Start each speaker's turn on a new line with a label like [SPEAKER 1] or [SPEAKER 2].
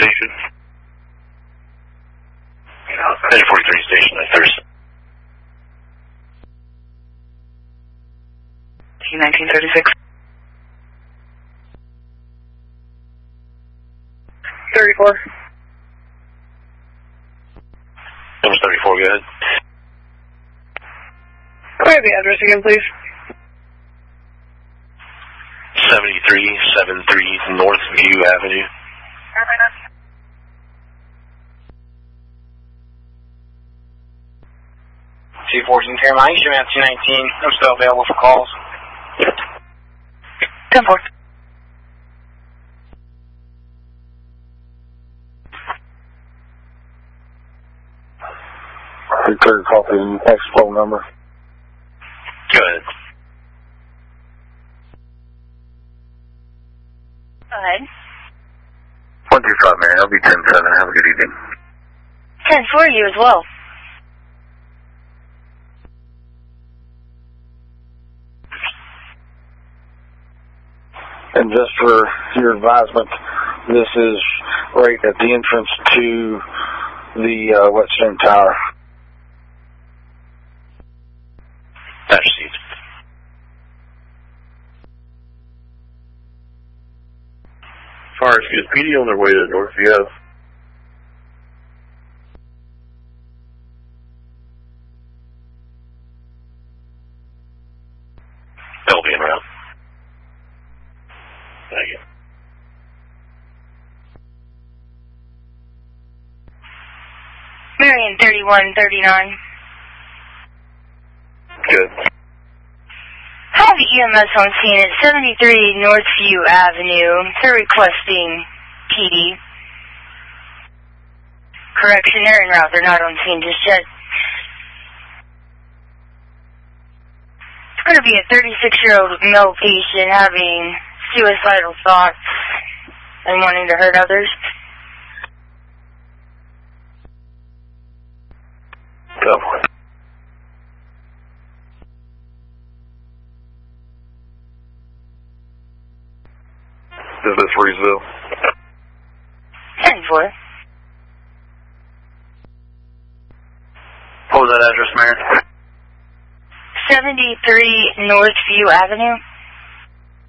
[SPEAKER 1] station. 1043 station, Thursday.
[SPEAKER 2] 1936. 34.
[SPEAKER 1] Number 34, go ahead.
[SPEAKER 2] Go ahead, the address again, please.
[SPEAKER 1] 7373 Northview Avenue.
[SPEAKER 3] C14 Carolina, Eastern at 219. I'm still available for calls.
[SPEAKER 2] 10-4.
[SPEAKER 4] Clear copy and next phone number.
[SPEAKER 1] Go ahead.
[SPEAKER 2] Go ahead.
[SPEAKER 4] 125, Mary. I'll be 10-7. Have a good evening.
[SPEAKER 2] 10-4, you as well.
[SPEAKER 4] And just for your advisement, this is right at the entrance to the Whetstone Tower.
[SPEAKER 1] That's received. Forest, is PD on their way to Northview Ave? They'll be en route. Thank you.
[SPEAKER 2] Marion 3139.
[SPEAKER 1] Good.
[SPEAKER 2] Have EMS on scene at 73 Northview Avenue. They're requesting PD. Correction, they're en route. They're not on scene just yet. It's going to be a 36-year-old male patient having suicidal thoughts and wanting to hurt others.
[SPEAKER 1] Go. Is this Reesville?
[SPEAKER 2] 10-4.
[SPEAKER 3] What was that address, Mayor?
[SPEAKER 2] 73 Northview Avenue.